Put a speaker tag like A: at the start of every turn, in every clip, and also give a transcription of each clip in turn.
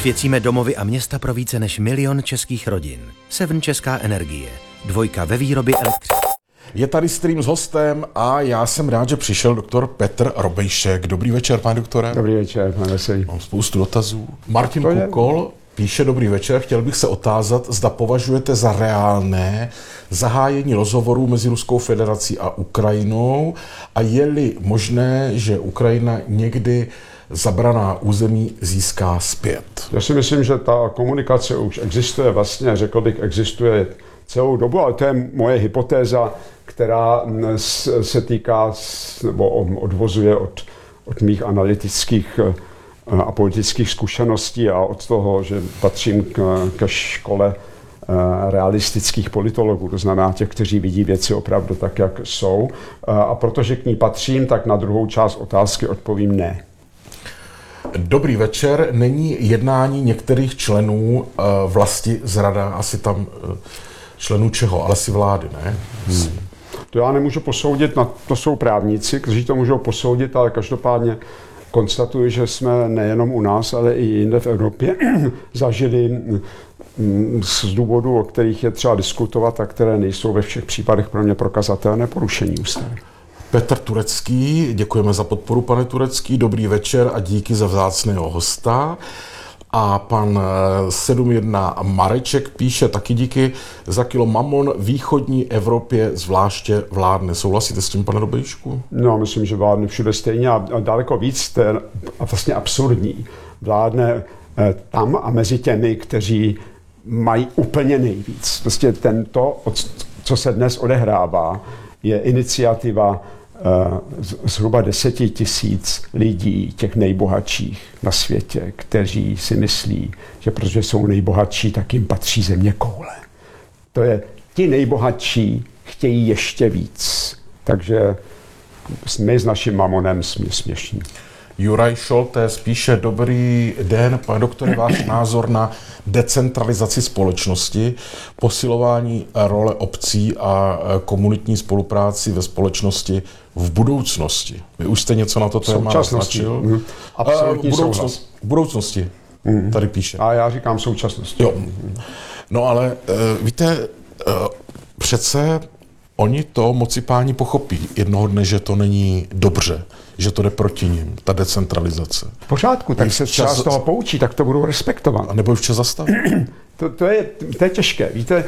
A: Osvěcíme domovy a města pro více než 1 000 000 českých rodin. Seven Česká energie. 2 ve výrobě elektřiny.
B: Je tady stream s hostem a já jsem rád, že přišel doktor Petr Robejšek. Dobrý večer, pane doktore.
C: Dobrý večer, pane Veselý.
B: Mám spoustu dotazů. Martin Kukol píše: dobrý večer, chtěl bych se otázat, zda považujete za reálné zahájení rozhovorů mezi Ruskou federací a Ukrajinou a je-li možné, že Ukrajina někdy zabraná území získá zpět.
C: Já si myslím, že ta komunikace už existuje vlastně, řekl bych, existuje celou dobu, ale to je moje hypotéza, která se týká nebo odvozuje od mých analytických a politických zkušeností a od toho, že patřím ke škole realistických politologů, to znamená těch, kteří vidí věci opravdu tak, jak jsou. A protože k ní patřím, tak na druhou část otázky odpovím ne.
B: Dobrý večer. Není jednání některých členů vlasti zrada, asi tam členů čeho, ale asi vlády, ne?
C: To já nemůžu posoudit, to jsou právníci, kteří to můžou posoudit, ale každopádně konstatuji, že jsme nejenom u nás, ale i jinde v Evropě zažili z důvodů, o kterých je třeba diskutovat a které nejsou ve všech případech pro mě prokazatelné, porušení ústavy.
B: Petr Turecký, děkujeme za podporu, pane Turecký, dobrý večer a díky za vzácného hosta. A pan 71 Mareček píše taky díky za kilo mamon východní Evropě zvláště vládne. Souhlasíte s tím, pane Robejšku?
C: No, myslím, že vládne všude stejně a daleko víc, to je vlastně absurdní. Vládne tam a mezi těmi, kteří mají úplně nejvíc. Prostě co se dnes odehrává, je iniciativa zhruba 10 000 lidí, těch nejbohatších na světě, kteří si myslí, že protože jsou nejbohatší, tak jim patří země koule. To je, ti nejbohatší chtějí ještě víc. Takže my s naším mamonem jsme směšní.
B: Juraj Šolte spíše: dobrý den, pane doktore, váš názor na decentralizaci společnosti, posilování role obcí a komunitní spolupráci ve společnosti v budoucnosti. Vy už jste něco na to téma naznačil?
C: Absolutní souhlas.
B: V budoucnosti, tady píše.
C: A já říkám současnosti.
B: Jo. No ale víte, přece oni to mocipáni pochopí jednoho dne, že to není dobře, že to jde proti nim, ta decentralizace.
C: V pořádku, tak se třeba z toho poučí, tak to budou respektovat.
B: A nebo včas zastavit.
C: To je těžké. Víte,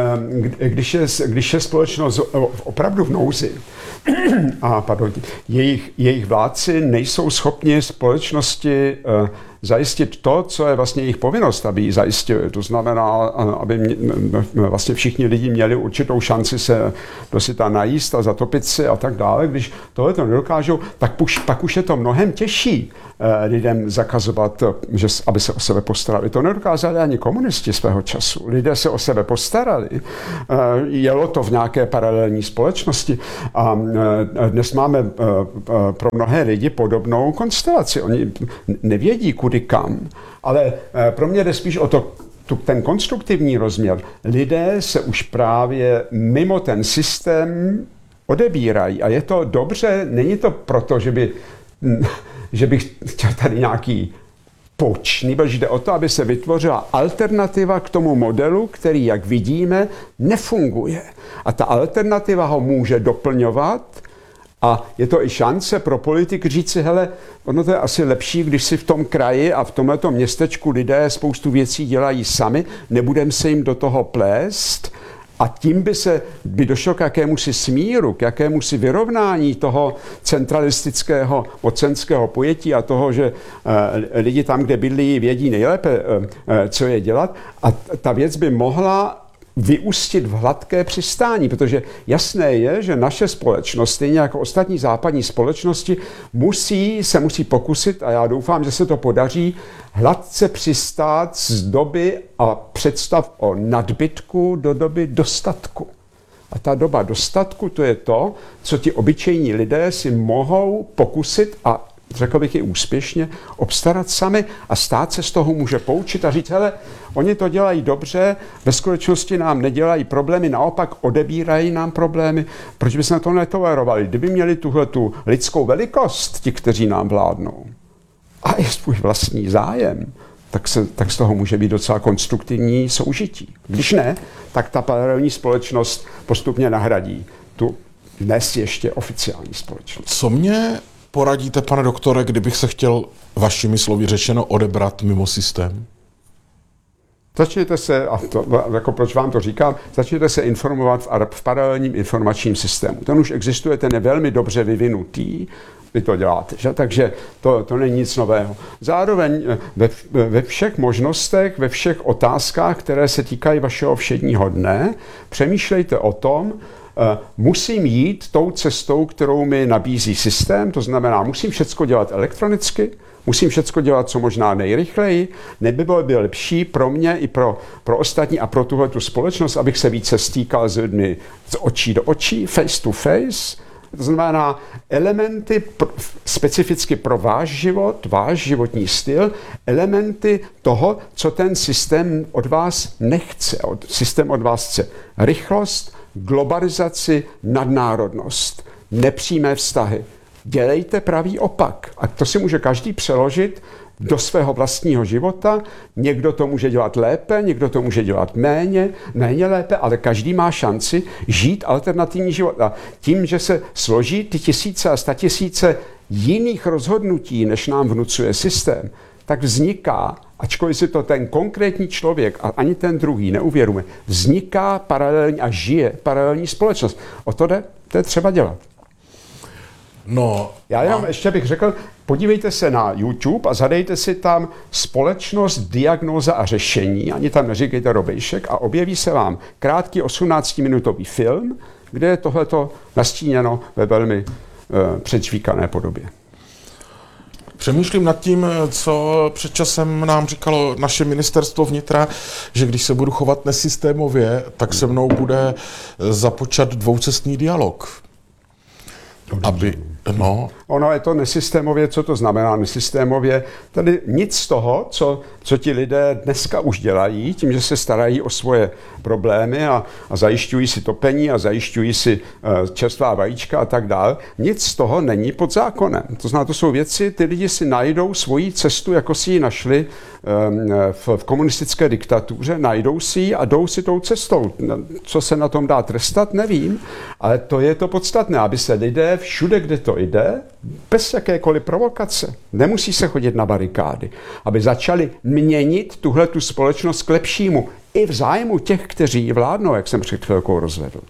C: když je společnost opravdu v nouzi a jejich vládci nejsou schopni společnosti zajistit to, co je vlastně jejich povinnost, aby ji zajistili. To znamená, aby vlastně všichni lidi měli určitou šanci se dosyta najíst a zatopit si a tak dále. Když tohle to nedokážou, tak pak už je to mnohem těžší lidem zakazovat, aby se o sebe postarali. To nedokázali ani komunisti svého času. Lidé se o sebe postarali. Jelo to v nějaké paralelní společnosti a dnes máme pro mnohé lidi podobnou konstelaci. Oni nevědí, kudy kam, ale pro mě jde spíš o ten konstruktivní rozměr. Lidé se už právě mimo ten systém odebírají a je to dobře, není to proto, že bych chtěl tady nějaký puč, nebož jde o to, aby se vytvořila alternativa k tomu modelu, který, jak vidíme, nefunguje. A ta alternativa ho může doplňovat a je to i šance pro politik říct si, hele, ono to je asi lepší, když si v tom kraji a v tomhletom městečku lidé spoustu věcí dělají sami, nebudeme se jim do toho plést a tím by došlo k jakémusi smíru, k jakémusi vyrovnání toho centralistického mocenského pojetí a toho, že lidi tam, kde bydlí, vědí nejlépe, co je dělat a ta věc by mohla vyústit v hladké přistání, protože jasné je, že naše společnost, stejně jako ostatní západní společnosti, se musí pokusit, a já doufám, že se to podaří, hladce přistát z doby a představ o nadbytku do doby dostatku. A ta doba dostatku, to je to, co ti obyčejní lidé si mohou pokusit a řekl bych i úspěšně, obstarat sami a stát se z toho může poučit a říct, hele, oni to dělají dobře, ve skutečnosti nám nedělají problémy, naopak odebírají nám problémy, proč bychom to netolerovali? Kdyby měli tuhletu lidskou velikost, ti, kteří nám vládnou, a je svůj vlastní zájem, tak z toho může být docela konstruktivní soužití. Když ne, tak ta paralelní společnost postupně nahradí tu dnes ještě oficiální společnost.
B: Co mě poradíte, pane doktore, kdybych se chtěl vašimi slovy řečeno odebrat mimo systém?
C: Začněte se, a to, jako proč vám to říkám, začněte se informovat v paralelním informačním systému. Ten už existuje, ten je velmi dobře vyvinutý, vy to děláte, že? Takže to není nic nového. Zároveň ve všech možnostech, ve všech otázkách, které se týkají vašeho všedního dne, přemýšlejte o tom, musím jít tou cestou, kterou mi nabízí systém, to znamená, musím všecko dělat elektronicky, musím všecko dělat co možná nejrychleji, nebylo by lepší pro mě i pro ostatní a pro tuhletu společnost, abych se více stýkal s lidmi z očí do očí, face to face. To znamená elementy specificky pro váš život, váš životní styl, elementy toho, co ten systém od vás nechce. Systém od vás chce rychlost, globalizaci, nadnárodnost, nepřímé vztahy. Dělejte pravý opak. A to si může každý přeložit do svého vlastního života. Někdo to může dělat lépe, někdo to může dělat méně lépe, ale každý má šanci žít alternativní život. A tím, že se složí ty tisíce a statisíce jiných rozhodnutí, než nám vnucuje systém, tak vzniká, ačkoliv si to ten konkrétní člověk a ani ten druhý neuvědomuje, vzniká paralelní a žije paralelní společnost. O to jde, to je třeba dělat.
B: No,
C: já jenom ještě bych řekl, podívejte se na YouTube a zadejte si tam společnost, diagnóza a řešení, ani tam neříkejte Robejšek, a objeví se vám krátký 18-minutový film, kde je tohleto nastíněno ve velmi předžvíkané podobě.
B: Přemýšlím nad tím, co před časem nám říkalo naše ministerstvo vnitra, že když se budu chovat nesystémově, tak se mnou bude započat dvoucestný dialog.
C: Ono je to nesystémově, co to znamená nesystémově? Tady nic z toho, co ti lidé dneska už dělají, tím, že se starají o svoje problémy a zajišťují si topení a zajišťují si čerstvá vajíčka a tak dále, nic z toho není pod zákonem. To znamená, to jsou věci, ty lidi si najdou svoji cestu, jako si ji našli v komunistické diktatuře, najdou si ji a jdou si tou cestou. Co se na tom dá trestat, nevím, ale to je to podstatné, aby se lidé všude, kde to jde, bez jakékoliv provokace, nemusí se chodit na barikády, aby začali měnit tuhletu společnost k lepšímu i v zájmu těch, kteří ji vládnou, jak jsem před chvilkou rozvedl.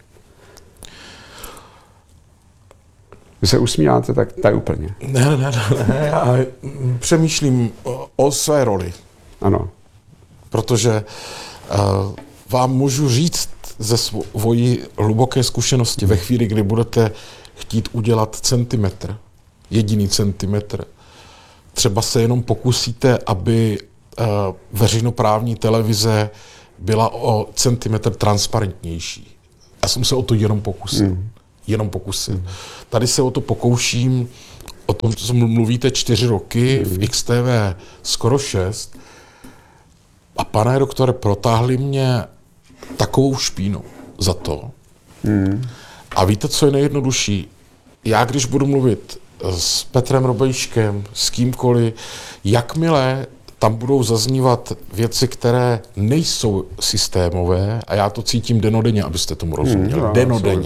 C: Vy se usmíváte tak úplně.
B: Ne, já přemýšlím o své roli.
C: Ano.
B: Protože vám můžu říct ze svojí hluboké zkušenosti, ve chvíli, kdy budete chtít udělat centimetr, jediný centimetr, třeba se jenom pokusíte, aby veřejnoprávní televize byla o centimetr transparentnější. Já jsem se o to jenom pokusil. Tady se o to pokouším, o tom, co mluvíte 4 roky, v XTV skoro 6. A pane doktore, protáhli mě takovou špínou za to. A víte, co je nejjednodušší? Já, když budu mluvit s Petrem Robejškem, s kýmkoliv, jakmile tam budou zaznívat věci, které nejsou systémové, a já to cítím denodenně, abyste tomu rozuměli. Denodenně.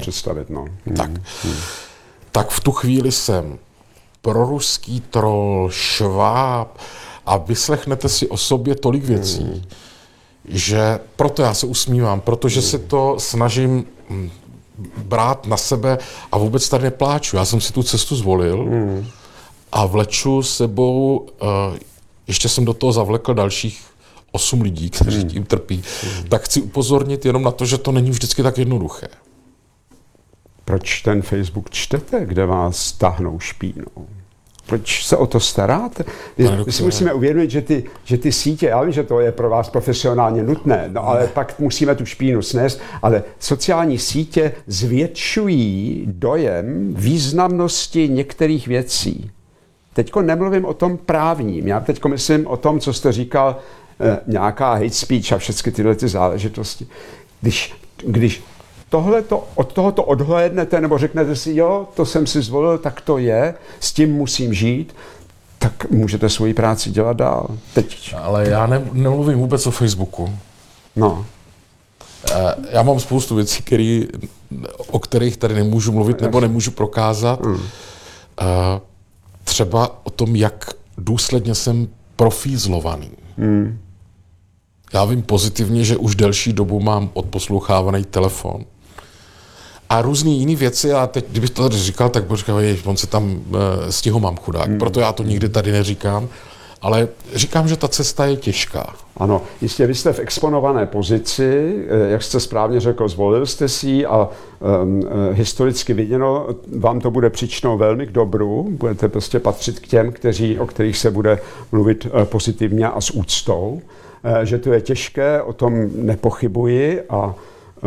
B: Tak v tu chvíli jsem proruský troll, šváb a vyslechnete si o sobě tolik věcí, že proto já se usmívám, protože se to snažím brát na sebe a vůbec tady nepláču. Já jsem si tu cestu zvolil a vleču sebou, ještě jsem do toho zavlekl dalších 8 lidí, kteří tím trpí. Tak chci upozornit jenom na to, že to není vždycky tak jednoduché.
C: Proč ten Facebook čtete, kde vás táhnou špínou? Proč se o to staráte? My si musíme uvědomit, že ty sítě, já vím, že to je pro vás profesionálně nutné, no ale pak musíme tu špínu snést, ale sociální sítě zvětšují dojem významnosti některých věcí. Teďko nemluvím o tom právním, já teďko myslím o tom, co jste říkal, nějaká hate speech a všechny tyhle ty záležitosti. Když od tohoto odhlédnete nebo řeknete si, jo, to jsem si zvolil, tak to je, s tím musím žít, tak můžete svoji práci dělat dál. Teď.
B: Ale já nemluvím vůbec o Facebooku.
C: No.
B: Já mám spoustu věcí, o kterých tady nemůžu mluvit nebo nemůžu prokázat. Třeba o tom, jak důsledně jsem profízlovaný. Já vím pozitivně, že už delší dobu mám odposlouchávaný telefon. A různý jiný věci, a teď, kdybych to tady říkal, tak bych říkal, on se tam stihomám chudák. Proto já to nikdy tady neříkám. Ale říkám, že ta cesta je těžká.
C: Ano, jistě vy jste v exponované pozici, jak jste správně řekl, zvolil jste si ji a historicky viděno vám to bude příčinou velmi k dobru. Budete prostě patřit k těm, o kterých se bude mluvit pozitivně a s úctou. Že to je těžké, o tom nepochybuji a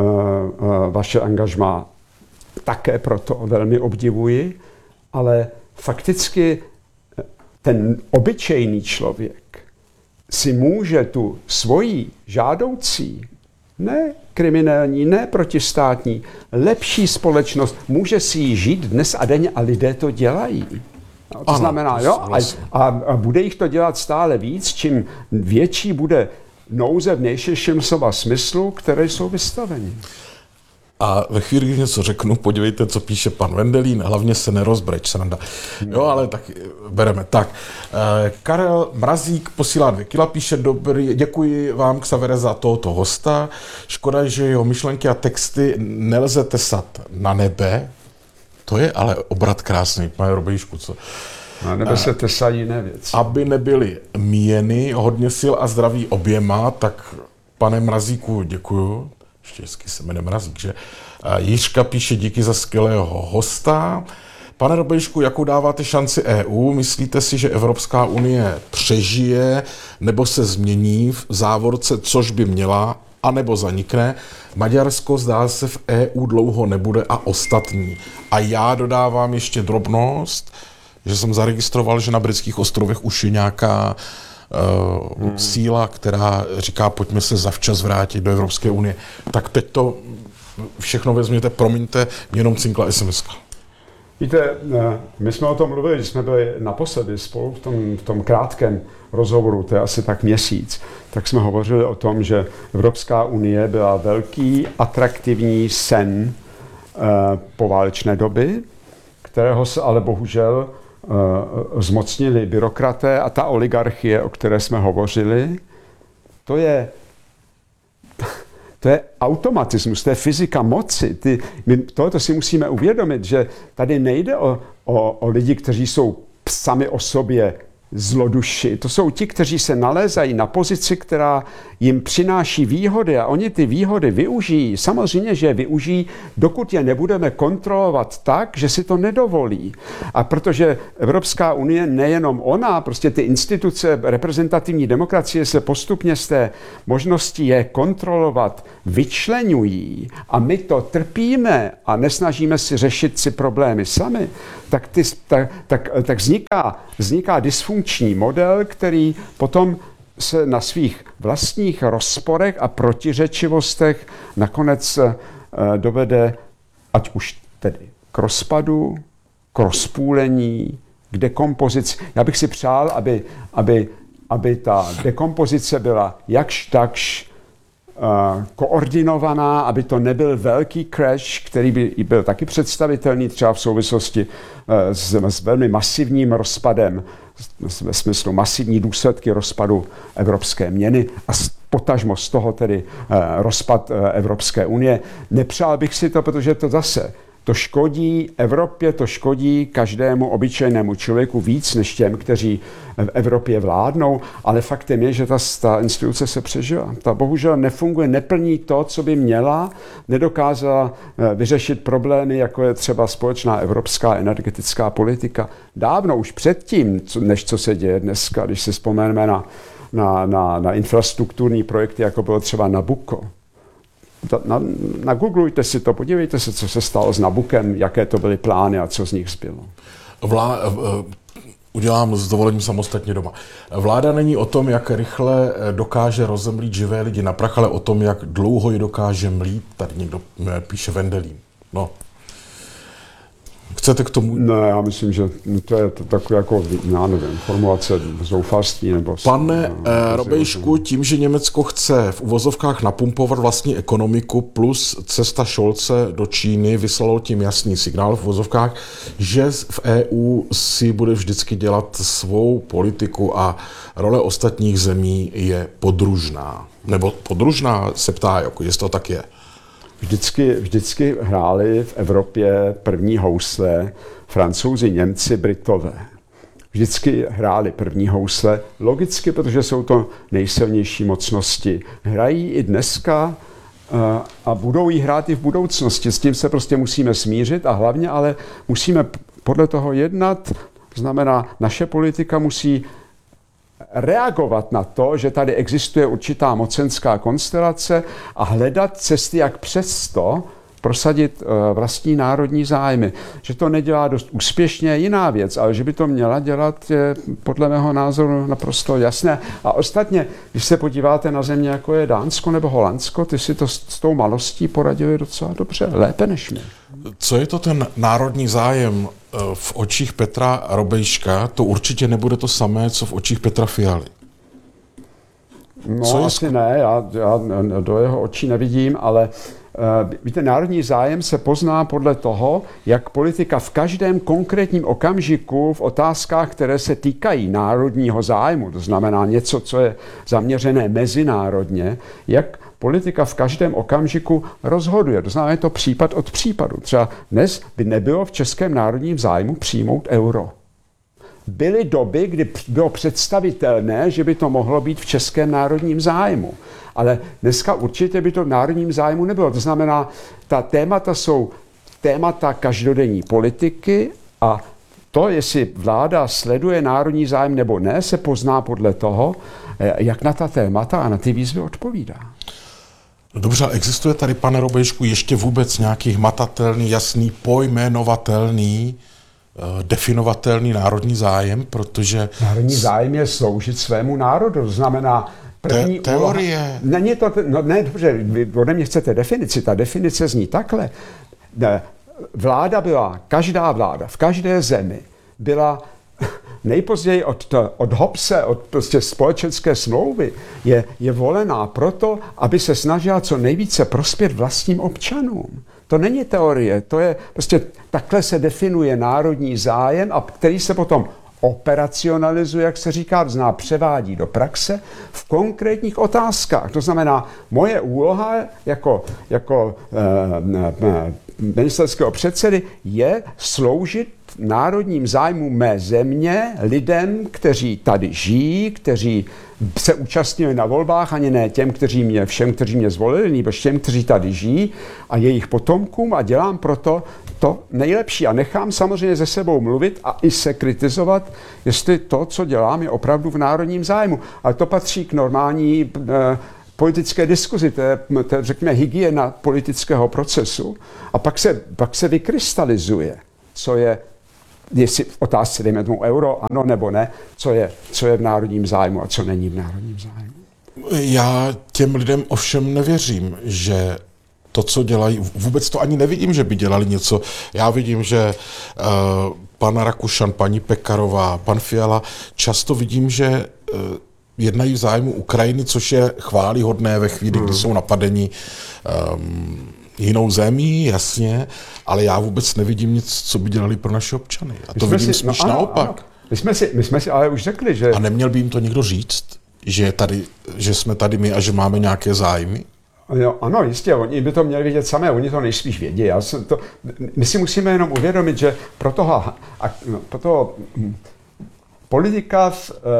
C: vaše angažmá také proto velmi obdivuji, ale fakticky ten obyčejný člověk si může tu svoji žádoucí, ne kriminální, ne protistátní, lepší společnost, může si ji žít dnes a denně a lidé to dělají. No, to znamená, a bude jich to dělat stále víc, čím větší bude nouze v nejširším slova smyslu, které jsou vystaveni.
B: A ve chvíli, kdy něco řeknu, podívejte, co píše pan Vendelín, hlavně se nerozbreč, sranda. Jo, ale tak bereme. Tak, Karel Mrazík posílá 2 kila, píše děkuji vám, Xavere, za tohoto hosta. Škoda, že jeho myšlenky a texty nelze tesat na nebe. To je ale obrat krásný, pane Robejšku, co?
C: Na nebe se tesají jiné věci.
B: Aby nebyly míjeny, hodně sil a zdraví oběma, tak pane Mrazíku děkuju. Ještě hezky se jmenuje Mrazík, že? Jiřka píše díky za skvělého hosta. Pane Robejšku, jakou dáváte šanci EU? Myslíte si, že Evropská unie přežije nebo se změní v závorce, což by měla, anebo zanikne? Maďarsko zdá se v EU dlouho nebude a ostatní. A já dodávám ještě drobnost, že jsem zaregistroval, že na Britských ostrovech už je nějaká síla, která říká, pojďme se zavčas vrátit do Evropské unie. Tak teď to všechno vezměte, promiňte, mě jenom cinkla SMS-ka.
C: Víte, my jsme o tom mluvili, že jsme byli naposledy spolu v tom krátkém rozhovoru, to je asi tak měsíc, tak jsme hovořili o tom, že Evropská unie byla velký, atraktivní sen poválečné doby, kterého se ale bohužel zmocnili byrokraté a ta oligarchie, o které jsme hovořili, to je automatismus, to je fyzika moci. Tohoto si musíme uvědomit, že tady nejde o lidi, kteří jsou sami o sobě zloduši. To jsou ti, kteří se nalézají na pozici, která jim přináší výhody a oni ty výhody využijí. Samozřejmě, že je využijí, dokud je nebudeme kontrolovat tak, že si to nedovolí. A protože Evropská unie, nejenom ona, prostě ty instituce reprezentativní demokracie se postupně z té možnosti je kontrolovat vyčleňují a my to trpíme a nesnažíme si řešit si problémy sami, tak vzniká dysfunkční model, který potom se na svých vlastních rozporech a protiřečivostech nakonec dovede, ať už tedy k rozpadu, k rozpůlení, k dekompozici. Já bych si přál, aby ta dekompozice byla jakž takž koordinovaná, aby to nebyl velký crash, který by byl taky představitelný třeba v souvislosti s velmi masivním rozpadem, ve smyslu masivní důsledky rozpadu evropské měny a potažmo z toho tedy rozpad Evropské unie. Nepřál bych si to, protože to škodí Evropě, to škodí každému obyčejnému člověku víc než těm, kteří v Evropě vládnou, ale faktem je, že ta instituce se přežila. Ta bohužel nefunguje, neplní to, co by měla, nedokázala vyřešit problémy, jako je třeba společná evropská energetická politika. Dávno už předtím, než co se děje dneska, když si vzpomeneme na infrastrukturní projekty, jako bylo třeba Nabucco. Nagooglujte si to, podívejte se, co se stalo s Nabuckem, jaké to byly plány a co z nich zbylo.
B: Udělám s dovolením samostatně doma. Vláda není o tom, jak rychle dokáže rozemlít živé lidi na prach, ale o tom, jak dlouho ji dokáže mlít. Tady někdo píše Vendelín. No. Chcete k tomu?
C: Ne, já myslím, že to je takové jako, já nevím, formulace zoufalství nebo...
B: Pane Robejšku, tím, že Německo chce v uvozovkách napumpovat vlastní ekonomiku plus cesta Scholze do Číny vyslalo tím jasný signál v uvozovkách, že v EU si bude vždycky dělat svou politiku a role ostatních zemí je podružná. Nebo podružná se ptá, jako jestli to tak je.
C: Vždycky hráli v Evropě první housle Francouzi, Němci, Britové. Vždycky hráli první housle, logicky, protože jsou to nejsilnější mocnosti. Hrají i dneska a budou jí hrát i v budoucnosti. S tím se prostě musíme smířit a hlavně ale musíme podle toho jednat. To znamená, naše politika musí reagovat na to, že tady existuje určitá mocenská konstelace a hledat cesty, jak přesto prosadit vlastní národní zájmy. Že to nedělá dost úspěšně je jiná věc, ale že by to měla dělat, je podle mého názoru naprosto jasné. A ostatně, když se podíváte na země, jako je Dánsko nebo Holandsko, ty si to s tou malostí poradili docela dobře, lépe než my.
B: Co je to ten národní zájem v očích Petra Robejška? To určitě nebude to samé, co v očích Petra Fialy.
C: No asi ne, já do jeho očí nevidím, ale víte, národní zájem se pozná podle toho, jak politika v každém konkrétním okamžiku v otázkách, které se týkají národního zájmu, to znamená něco, co je zaměřené mezinárodně, jak politika v každém okamžiku rozhoduje. To znamená, je to případ od případu. Třeba dnes by nebylo v českém národním zájmu přijmout euro. Byly doby, kdy bylo představitelné, že by to mohlo být v českém národním zájmu. Ale dneska určitě by to v národním zájmu nebylo. To znamená, ta témata jsou témata každodenní politiky a to, jestli vláda sleduje národní zájem nebo ne, se pozná podle toho, jak na ta témata a na ty výzvy odpovídá.
B: Dobře, existuje tady, pane Robejšku, ještě vůbec nějaký hmatatelný, jasný, pojmenovatelný, definovatelný národní zájem, protože...
C: Národní zájem je sloužit svému národu, to znamená první
B: teorie.
C: Úloha. Není to, ne, dobře, vy ode mě chcete definici, ta definice zní takhle. Vláda byla, každá vláda v každé zemi byla nejpozději od Hobbese, od prostě společenské smlouvy, je volená proto, aby se snažila co nejvíce prospět vlastním občanům. To není teorie, to je prostě takhle se definuje národní zájem, a který se potom operacionalizuje, jak se říká, to znamená převádí do praxe v konkrétních otázkách. To znamená, moje úloha jako ministerského předsedy je sloužit národním zájmům mé země, lidem, kteří tady žijí, kteří se účastnili na volbách, ani ne všem, kteří mě zvolili, nebo všem, kteří tady žijí a jejich potomkům, a dělám proto to nejlepší. A nechám samozřejmě ze sebou mluvit a i se kritizovat, jestli to, co dělám, je opravdu v národním zájmu. Ale to patří k normální politické diskuzi, to je řekněme, hygiena politického procesu. A pak se vykrystalizuje, co je, jestli v otázce, dejme tomu euro, ano nebo ne, co je v národním zájmu a co není v národním zájmu.
B: Já těm lidem ovšem nevěřím, že to, co dělají, vůbec to ani nevidím, že by dělali něco. Já vidím, že pan Rakušan, paní Pekarová, pan Fiala, často vidím, že jednají v zájmu Ukrajiny, což je chvályhodné ve chvíli, kdy jsou napadeni jinou zemí, jasně, ale já vůbec nevidím nic, co by dělali pro naše občany. A to vidím spíš naopak.
C: Ano. My jsme si ale už řekli, že...
B: A neměl by jim to někdo říct, že jsme tady my a že máme nějaké zájmy?
C: Ano, jistě, oni by to měli vědět samé, oni to nejspíš vědí. My si musíme jenom uvědomit, že pro toho politika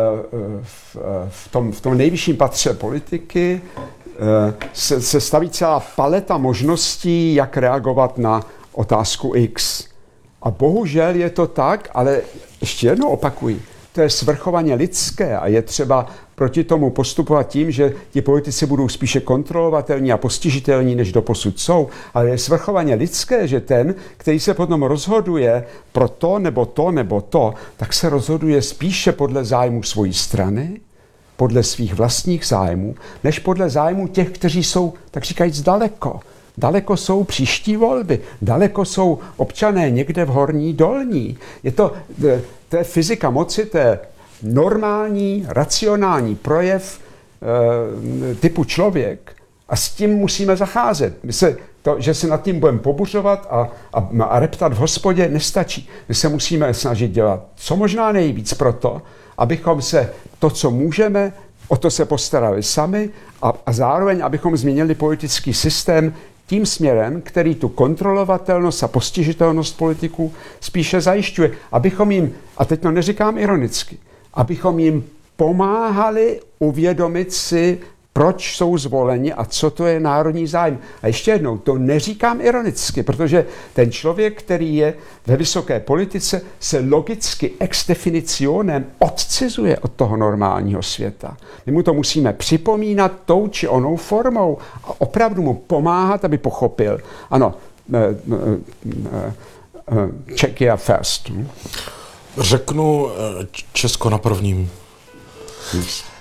C: v tom nejvyšším patře politiky se staví celá paleta možností, jak reagovat na otázku X. A bohužel je to tak, ale ještě jednou opakuji, to je svrchovaně lidské a je třeba proti tomu postupovat tím, že ti politici budou spíše kontrolovatelní a postižitelní, než doposud jsou. Ale je svrchovaně lidské, že ten, který se potom rozhoduje pro to nebo to nebo to, tak se rozhoduje spíše podle zájmu svojí strany, podle svých vlastních zájmů, než podle zájmu těch, kteří jsou, tak říkajíc, daleko. daleko jsou příští volby, daleko jsou občané někde v Horní Dolní. To je fyzika moci, to je normální, racionální projev typu člověk a s tím musíme zacházet. Že se nad tím budeme pobuřovat a reptat v hospodě, nestačí. My se musíme snažit dělat co možná nejvíc pro to, abychom se to, co můžeme, o to se postarali sami a zároveň, abychom změnili politický systém tím směrem, který tu kontrolovatelnost a postižitelnost politiků spíše zajišťuje. Abychom jim, a teď to neříkám ironicky, abychom jim pomáhali uvědomit si, proč jsou zvoleni a co to je národní zájem. A ještě jednou, to neříkám ironicky, protože ten člověk, který je ve vysoké politice, se logicky ex definitionem odcizuje od toho normálního světa. My mu to musíme připomínat tou či onou formou a opravdu mu pomáhat, aby pochopil. Ano, Czechia first.
B: Řeknu Česko na prvním.